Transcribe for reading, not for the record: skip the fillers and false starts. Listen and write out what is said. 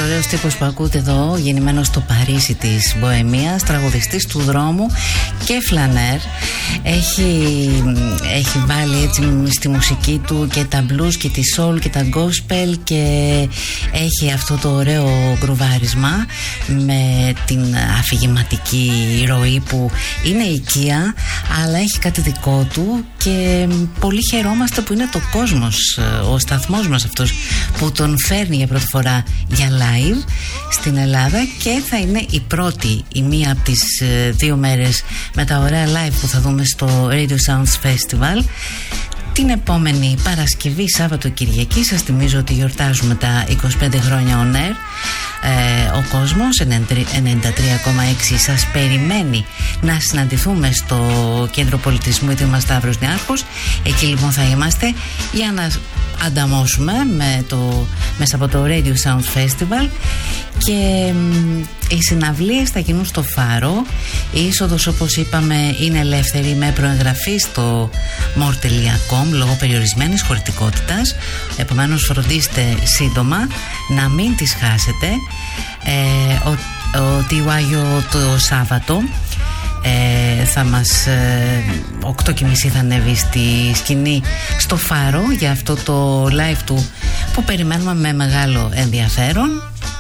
ωραίος τύπος που ακούτε εδώ, γεννημένος στο Παρίσι της Μποεμίας, τραγουδιστής του δρόμου και φλανέρ. Έχει βάλει έτσι στη μουσική του και τα blues και τη soul και τα gospel, και έχει αυτό το ωραίο γκρουβάρισμα με την αφηγηματική ροή που είναι οικία, αλλά έχει κάτι δικό του, και πολύ χαιρόμαστε που είναι το Κόσμος, ο σταθμός μας αυτός, που τον φέρνει για πρώτη φορά για live στην Ελλάδα, και θα είναι η πρώτη, η μία από τις 2 μέρες με τα ωραία live που θα δούμε στο Radio Sounds Festival την επόμενη Παρασκευή, Σάββατο, Κυριακή. Σας θυμίζω ότι γιορτάζουμε τα 25 χρόνια on air. Ο κόσμος 93,6 σας περιμένει να συναντηθούμε στο Κέντρο Πολιτισμού Ίδρυμα Σταύρος Νιάρχος. Εκεί λοιπόν θα είμαστε για να ανταμώσουμε μέσα από το Radio Sound Festival, και οι συναυλίες θα γίνουν στο Φάρο. Η είσοδος, όπως είπαμε, είναι ελεύθερη με προεγγραφή στο more.com λόγω περιορισμένης χωρητικότητας. Επομένως φροντίστε σύντομα να μην τις χάσετε. Ο TYO το Σάββατο θα μας 8:30 θα ανέβει στη σκηνή στο Φάρο για αυτό το live του που περιμένουμε με μεγάλο ενδιαφέρον.